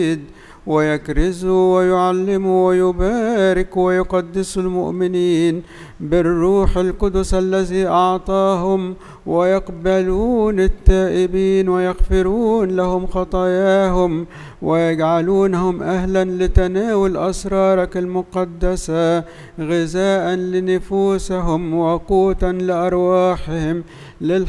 ويكرز ويعلم ويبارك ويقدس المؤمنين بالروح القدس الذي أعطاهم، ويقبلون التائبين ويغفرون لهم خطاياهم، ويجعلونهم أهلا لتناول أسرارك المقدسة، غذاء لنفوسهم وقوتا لأرواحهم